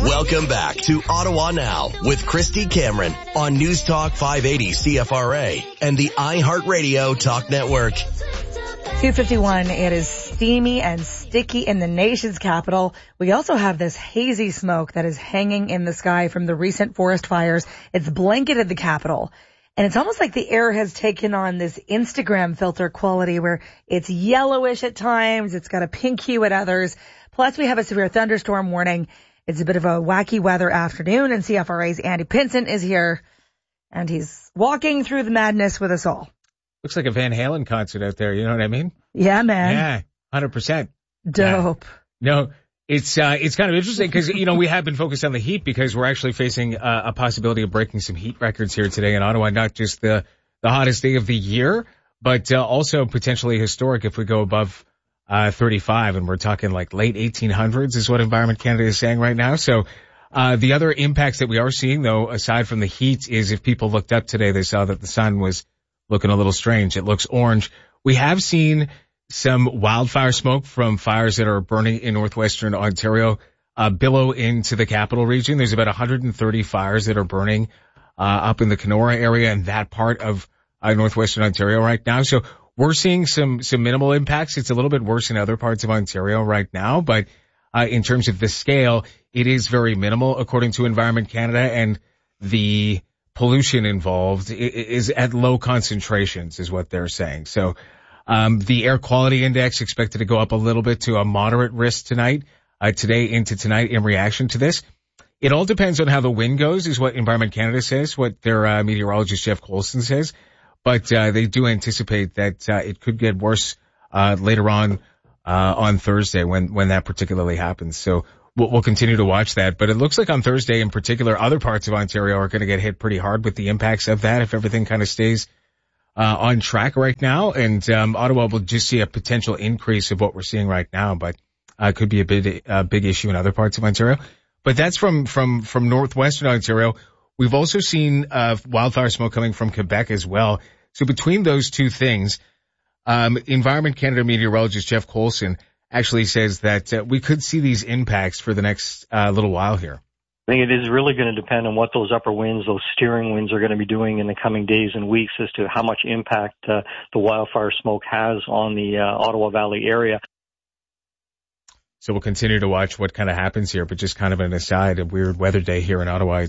Welcome back to Ottawa Now with Christy Cameron on News Talk 580 CFRA and the iHeartRadio Talk Network. 2:51. It is steamy and sticky in the nation's capital. We also have this hazy smoke that is hanging in the sky from the recent forest fires. It's blanketed the capital. And it's almost like the air has taken on this Instagram filter quality where it's yellowish at times. It's got a pink hue at others. Plus, we have a severe thunderstorm warning. It's a bit of a wacky weather afternoon, and CFRA's Andy Pinson is here, and he's walking through the madness with us all. Looks like a Van Halen concert out there, you know what I mean? Yeah, man. Yeah, 100%. Dope. Yeah. No, it's kind of interesting because, we have been focused on the heat because we're actually facing a possibility of breaking some heat records here today in Ottawa, not just the hottest day of the year, but also potentially historic if we go above 35, and we're talking like late 1800s is what Environment Canada is saying right now. So the other impacts that we are seeing, though, aside from the heat, is if people looked up today, they saw that the sun was looking a little strange. It looks orange. We have seen some wildfire smoke from fires that are burning in northwestern Ontario billow into the capital region. There's about 130 fires that are burning up in the Kenora area and that part of northwestern Ontario right now. So we're seeing some minimal impacts. It's a little bit worse in other parts of Ontario right now, but in terms of the scale, it is very minimal according to Environment Canada, and the pollution involved is at low concentrations is what they're saying. So the air quality index expected to go up a little bit to a moderate risk tonight, today into tonight in reaction to this. It all depends on how the wind goes is what Environment Canada says, what their meteorologist Jeff Colson says. But they do anticipate that it could get worse later on Thursday when that particularly happens. So we'll continue to watch that. But it looks like on Thursday in particular, other parts of Ontario are going to get hit pretty hard with the impacts of that if everything kind of stays on track right now. And Ottawa will just see a potential increase of what we're seeing right now, but could be a big issue in other parts of Ontario. But that's from northwestern Ontario. We've also seen wildfire smoke coming from Quebec as well. So between those two things, Environment Canada meteorologist Jeff Colson actually says that we could see these impacts for the next little while here. I think it is really going to depend on what those upper winds, those steering winds are going to be doing in the coming days and weeks as to how much impact the wildfire smoke has on the Ottawa Valley area. So we'll continue to watch what kind of happens here, but just kind of an aside, a weird weather day here in Ottawa.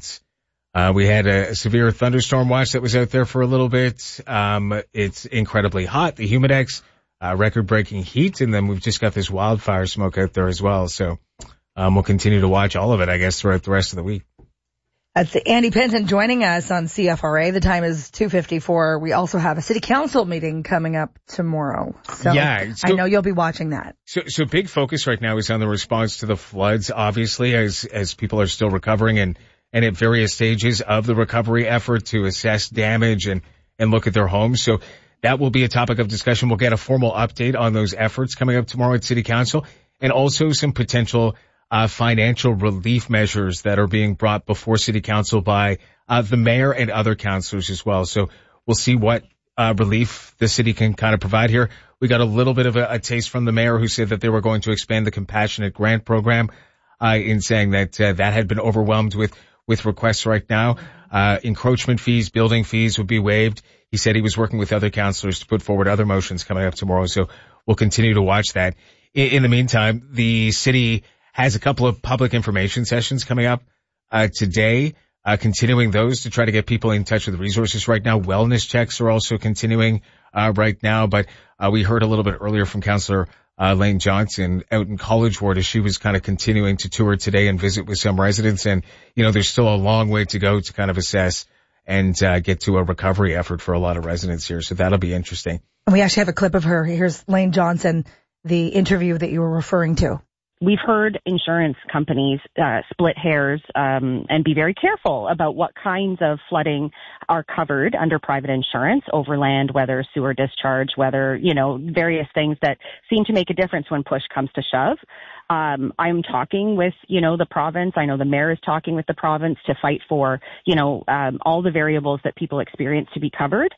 We had a severe thunderstorm watch that was out there for a little bit. It's incredibly hot, the humidex, record-breaking heat, and then we've just got this wildfire smoke out there as well. So we'll continue to watch all of it, I guess, throughout the rest of the week. That's Andy Pinson joining us on CFRA. The time is 2:54. We also have a city council meeting coming up tomorrow. So yeah, I know you'll be watching that. So big focus right now is on the response to the floods, obviously, as people are still recovering and at various stages of the recovery effort to assess damage and look at their homes. So that will be a topic of discussion. We'll get a formal update on those efforts coming up tomorrow at City Council, and also some potential financial relief measures that are being brought before City Council by the mayor and other councillors as well. So we'll see what relief the city can kind of provide here. We got a little bit of a taste from the mayor, who said that they were going to expand the compassionate grant program in saying that that had been overwhelmed with requests right now. Encroachment fees, building fees would be waived. He said he was working with other councillors to put forward other motions coming up tomorrow. So we'll continue to watch that. In the meantime, the city has a couple of public information sessions coming up today, continuing those to try to get people in touch with resources right now. Wellness checks are also continuing right now, but we heard a little bit earlier from Councillor Lane Johnson out in College Ward as she was kind of continuing to tour today and visit with some residents. And, there's still a long way to go to kind of assess and get to a recovery effort for a lot of residents here. So that'll be interesting. And we actually have a clip of her. Here's Lane Johnson, the interview that you were referring to. We've heard insurance companies split hairs and be very careful about what kinds of flooding are covered under private insurance, overland, weather, sewer discharge, weather, various things that seem to make a difference when push comes to shove. I'm talking with, the province. I know the mayor is talking with the province to fight for, all the variables that people experience to be covered.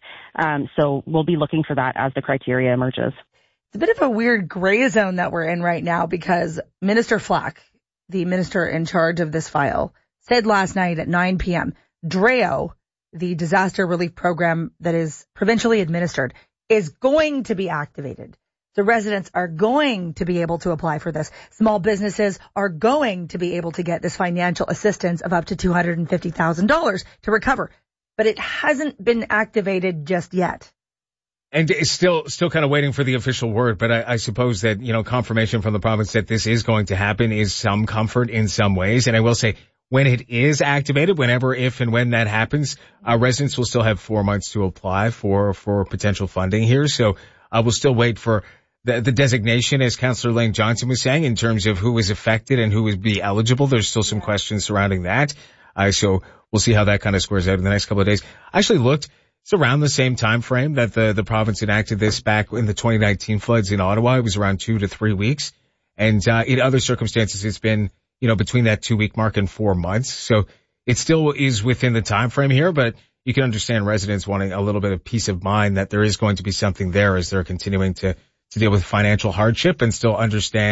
So we'll be looking for that as the criteria emerges. It's a bit of a weird gray zone that we're in right now because Minister Flack, the minister in charge of this file, said last night at 9 p.m., DREO, the disaster relief program that is provincially administered, is going to be activated. The residents are going to be able to apply for this. Small businesses are going to be able to get this financial assistance of up to $250,000 to recover. But it hasn't been activated just yet. And it's still kind of waiting for the official word, but I suppose that, confirmation from the province that this is going to happen is some comfort in some ways. And I will say, when it is activated, whenever, if, and when that happens, residents will still have 4 months to apply for potential funding here. So we'll still wait for the designation, as Councillor Lane Johnson was saying, in terms of who is affected and who would be eligible. There's still some questions surrounding that. So we'll see how that kind of squares out in the next couple of days. I actually looked. It's around the same time frame that the province enacted this back in the 2019 floods in Ottawa. It was around 2 to 3 weeks. And in other circumstances, it's been, between that 2-week mark and 4 months. So it still is within the time frame here, but you can understand residents wanting a little bit of peace of mind that there is going to be something there as they're continuing to deal with financial hardship and still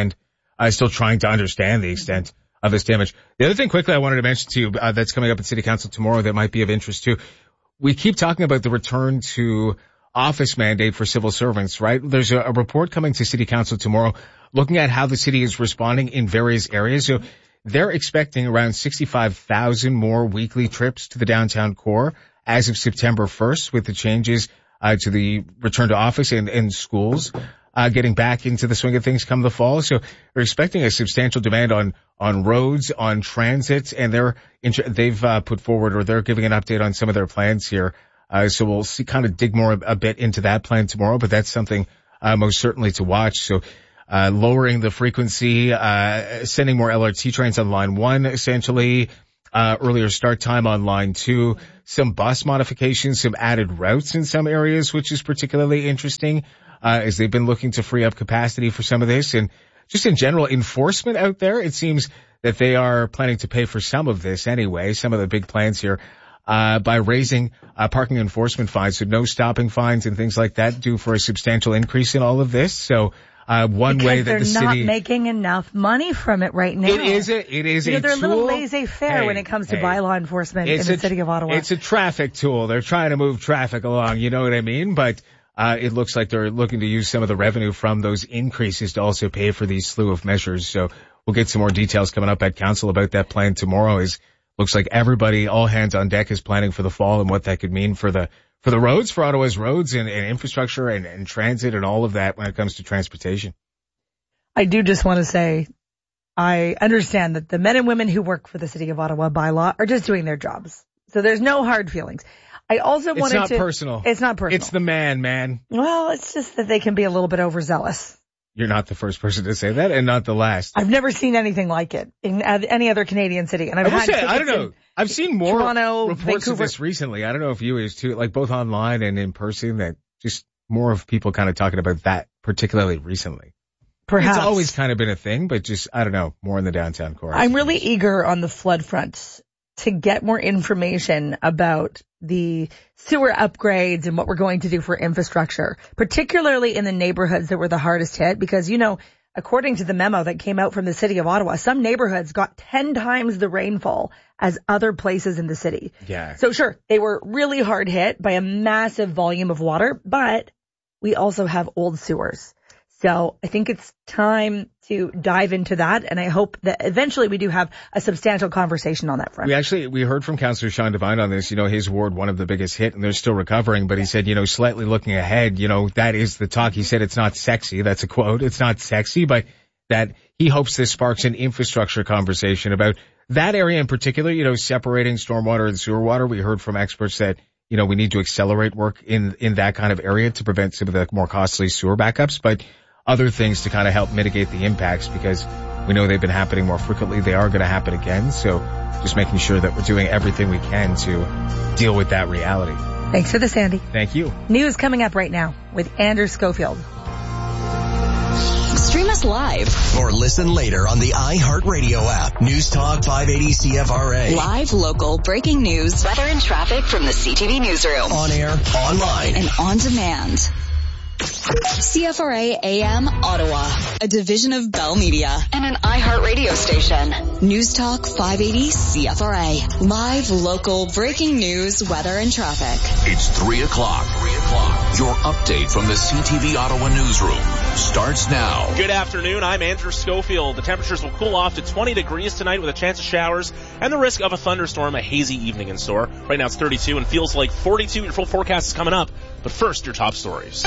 trying to understand the extent of this damage. The other thing quickly I wanted to mention to you that's coming up at City Council tomorrow that might be of interest too. We keep talking about the return to office mandate for civil servants, right? There's a report coming to City Council tomorrow looking at how the city is responding in various areas. So they're expecting around 65,000 more weekly trips to the downtown core as of September 1st with the changes to the return to office and schools getting back into the swing of things come the fall. So they're expecting a substantial demand on roads, on transit, and they've put forward, or they're giving an update on some of their plans here. So we'll see, kind of dig a bit into that plan tomorrow, but that's something most certainly to watch. So lowering the frequency, sending more LRT trains on line 1, essentially, earlier start time on line 2, some bus modifications, some added routes in some areas, which is particularly interesting, as they've been looking to free up capacity for some of this. And just in general, enforcement out there, it seems that they are planning to pay for some of this anyway, some of the big plans here, by raising parking enforcement fines. So no stopping fines and things like that, due for a substantial increase in all of this. So one way that the city, they're not making enough money from it right now. It is a they're tool. a little laissez-faire when it comes to bylaw enforcement in the city of Ottawa. It's a traffic tool. They're trying to move traffic along. You know what I mean? But it looks like they're looking to use some of the revenue from those increases to also pay for these slew of measures. So we'll get some more details coming up at council about that plan tomorrow. Looks like everybody, all hands on deck, is planning for the fall and what that could mean for the roads, for Ottawa's roads and infrastructure and transit and all of that when it comes to transportation. I do just want to say, I understand that the men and women who work for the City of Ottawa by law are just doing their jobs. So there's no hard feelings. I also wanted to... It's not personal. It's not personal. It's the man. Well, it's just that they can be a little bit overzealous. You're not the first person to say that, and not the last. I've never seen anything like it in any other Canadian city. And I don't know. I've seen more Toronto, reports Vancouver. of this recently. I don't know if you is too, like both online and in person, that just more of people kind of talking about that particularly recently. Perhaps. It's always kind of been a thing, but just, I don't know, more in the downtown core. I'm really eager on the flood front to get more information about the sewer upgrades and what we're going to do for infrastructure, particularly in the neighborhoods that were the hardest hit, because, according to the memo that came out from the City of Ottawa, some neighborhoods got 10 times the rainfall as other places in the city. Yeah. So sure, they were really hard hit by a massive volume of water, but we also have old sewers. So I think it's time to dive into that, and I hope that eventually we do have a substantial conversation on that front. We heard from Councillor Sean Devine on this, his ward, one of the biggest hit, and they're still recovering, but he said, slightly looking ahead, that is the talk. He said it's not sexy. That's a quote. It's not sexy, but that he hopes this sparks an infrastructure conversation about that area in particular, separating stormwater and sewer water. We heard from experts that, we need to accelerate work in that kind of area to prevent some of the more costly sewer backups, but other things to kind of help mitigate the impacts, because we know they've been happening more frequently. They are going to happen again. So just making sure that we're doing everything we can to deal with that reality. Thanks for this, Andy. Thank you. News coming up right now with Andrew Schofield. Stream us live or listen later on the iHeartRadio app. News Talk 580 CFRA. Live, local, breaking news, weather and traffic from the CTV newsroom. On air, online, and on demand. CFRA AM Ottawa, a division of Bell Media and an iHeart radio station. News Talk 580 CFRA. Live, local, breaking news, weather, and traffic. It's 3 o'clock. Your update from the CTV Ottawa newsroom starts now. Good afternoon. I'm Andrew Schofield. The temperatures will cool off to 20 degrees tonight with a chance of showers and the risk of a thunderstorm, a hazy evening in store. Right now it's 32 and feels like 42. Your full forecast is coming up. But first, your top stories.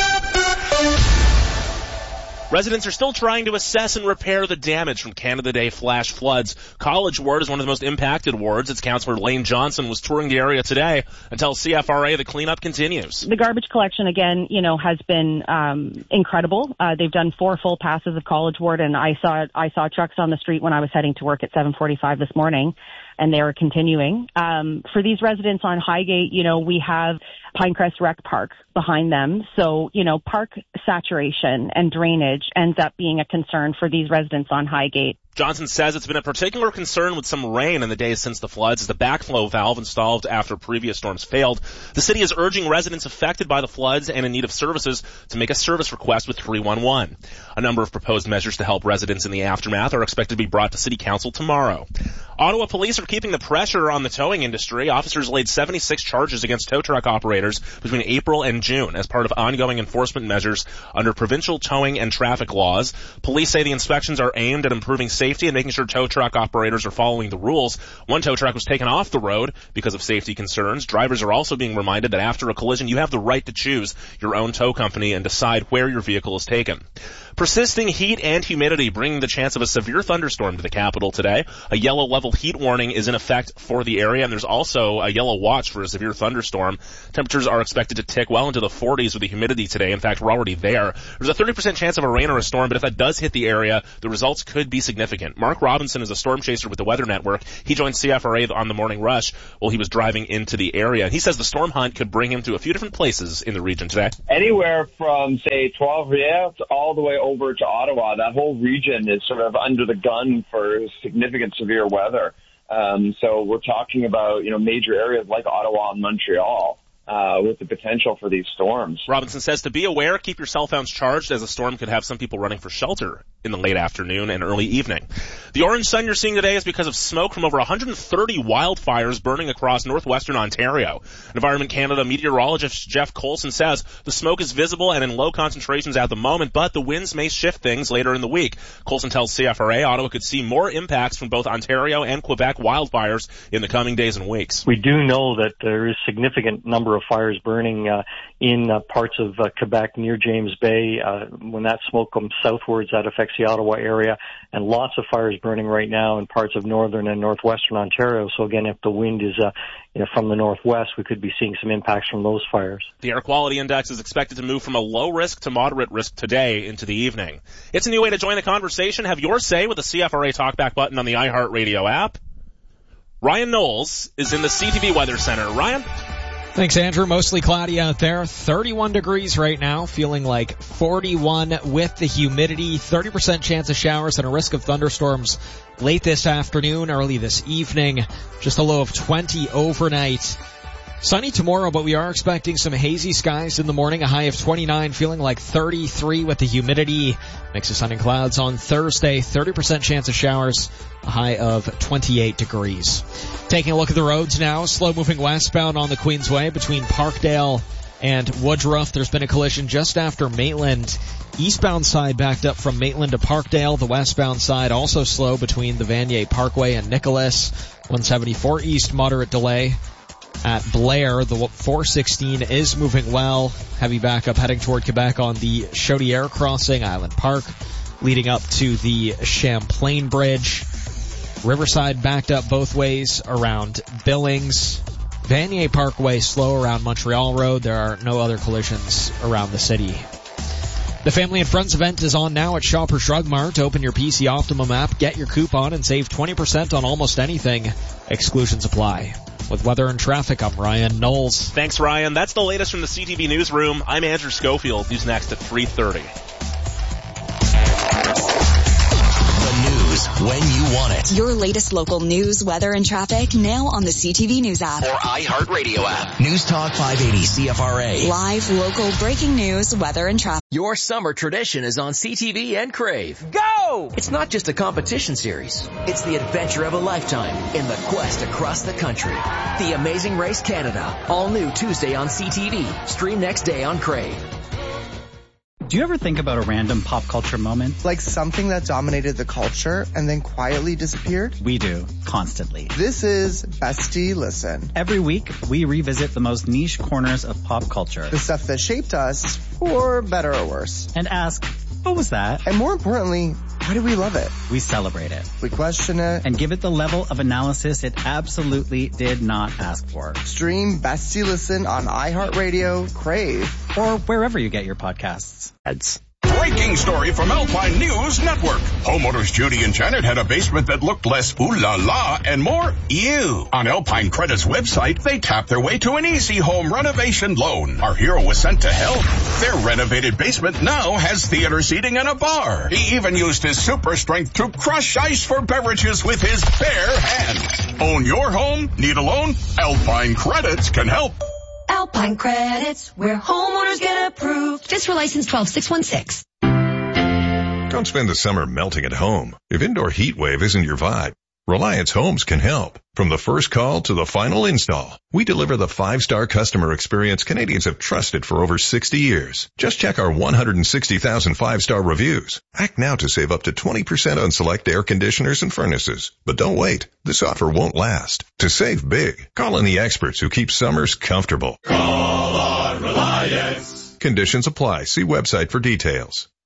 Residents are still trying to assess and repair the damage from Canada Day flash floods. College Ward is one of the most impacted wards. Its Councillor Lane Johnson was touring the area today and tells CFRA the cleanup continues. The garbage collection, again, has been incredible. They've done 4 full passes of College Ward, and I saw trucks on the street when I was heading to work at 7:45 this morning, and they are continuing. For these residents on Highgate, we have Pinecrest Rec Park behind them. So, park saturation and drainage ends up being a concern for these residents on Highgate. Johnson says it's been a particular concern with some rain in the days since the floods as the backflow valve installed after previous storms failed. The city is urging residents affected by the floods and in need of services to make a service request with 311. A number of proposed measures to help residents in the aftermath are expected to be brought to City Council tomorrow. Ottawa police are keeping the pressure on the towing industry. Officers laid 76 charges against tow truck operators between April and June as part of ongoing enforcement measures under provincial towing and traffic laws. Police say the inspections are aimed at improving safety and making sure tow truck operators are following the rules. One tow truck was taken off the road because of safety concerns. Drivers are also being reminded that after a collision, you have the right to choose your own tow company and decide where your vehicle is taken. Persisting heat and humidity bringing the chance of a severe thunderstorm to the capital today. A yellow level heat warning is in effect for the area, and there's also a yellow watch for a severe thunderstorm. Temperatures are expected to tick well into the 40s with the humidity today. In fact, we're already there. There's a 30% chance of a rain or a storm, but if that does hit the area, the results could be significant. Mark Robinson is a storm chaser with the Weather Network. He joined CFRA on the Morning Rush while he was driving into the area. He says the storm hunt could bring him to a few different places in the region today. Anywhere from, say, Trois-Rivières all the way over to Ottawa. That whole region is sort of under the gun for significant severe weather. So we're talking about, major areas like Ottawa and Montreal. With the potential for these storms. Robinson says to be aware, keep your cell phones charged as a storm could have some people running for shelter in the late afternoon and early evening. The orange sun you're seeing today is because of smoke from over 130 wildfires burning across northwestern Ontario. Environment Canada meteorologist Jeff Colson says the smoke is visible and in low concentrations at the moment, but the winds may shift things later in the week. Colson tells CFRA Ottawa could see more impacts from both Ontario and Quebec wildfires in the coming days and weeks. We do know that there is significant number of fires burning in parts of Quebec near James Bay. When that smoke comes southwards, that affects the Ottawa area, and lots of fires burning right now in parts of northern and northwestern Ontario. So again, if the wind is from the northwest, we could be seeing some impacts from those fires. The air quality index is expected to move from a low risk to moderate risk today into the evening. It's a new way to join the conversation. Have your say with the CFRA Talkback button on the iHeart Radio app. Ryan Knowles is in the CTV Weather Center. Ryan? Thanks, Andrew. Mostly cloudy out there. 31 degrees right now, feeling like 41 with the humidity. 30% chance of showers and a risk of thunderstorms late this afternoon, early this evening. Just a low of 20 overnight. Sunny tomorrow, but we are expecting some hazy skies in the morning. A high of 29, feeling like 33 with the humidity. Mix of sun and clouds on Thursday. 30% chance of showers. A high of 28 degrees. Taking a look at the roads now. Slow moving westbound on the Queensway between Parkdale and Woodruff. There's been a collision just after Maitland. Eastbound side backed up from Maitland to Parkdale. The westbound side also slow between the Vanier Parkway and Nicholas. 174 east, moderate delay. At Blair, the 416 is moving well. Heavy backup heading toward Quebec on the Chaudière crossing, Island Park, leading up to the Champlain Bridge. Riverside backed up both ways around Billings. Vanier Parkway slow around Montreal Road. There are no other collisions around the city. The Family and Friends event is on now at Shoppers Drug Mart. Open your PC Optimum app, get your coupon, and save 20% on almost anything. Exclusions apply. With weather and traffic, I'm Ryan Knowles. Thanks, Ryan. That's the latest from the CTV Newsroom. I'm Andrew Schofield. News next at 3:30. The news when you want it. Your latest local news, weather, and traffic now on the CTV News app. Or iHeartRadio app. News Talk 580 CFRA. Live local breaking news, weather, and traffic. Your summer tradition is on CTV and Crave. Go! It's not just a competition series. It's the adventure of a lifetime in the quest across the country. The Amazing Race Canada. All new Tuesday on CTV. Stream next day on Crave. Do you ever think about a random pop culture moment? Like something that dominated the culture and then quietly disappeared? We do, constantly. This is Bestie Listen. Every week, we revisit the most niche corners of pop culture. The stuff that shaped us, for better or worse. And ask, what was that? And more importantly, why do we love it? We celebrate it. We question it. And give it the level of analysis it absolutely did not ask for. Stream Bestie Listen on iHeartRadio, Crave, or wherever you get your podcasts. Breaking story from Alpine News Network. Homeowners Judy and Janet had a basement that looked less ooh la la and more ew. On Alpine Credit's website, they tapped their way to an easy home renovation loan. Our hero was sent to help. Their renovated basement now has theater seating and a bar. He even used his super strength to crush ice for beverages with his bare hands. Own your home? Need a loan? Alpine Credits can help. Alpine Credits, where homeowners get approved. Just for license 12616. Don't spend the summer melting at home. If indoor heat wave isn't your vibe, Reliance Homes can help. From the first call to the final install, we deliver the 5-star customer experience Canadians have trusted for over 60 years. Just check our 160,000 5-star reviews. Act now to save up to 20% on select air conditioners and furnaces. But don't wait. This offer won't last. To save big, call on the experts who keep summers comfortable. Call on Reliance. Conditions apply. See website for details.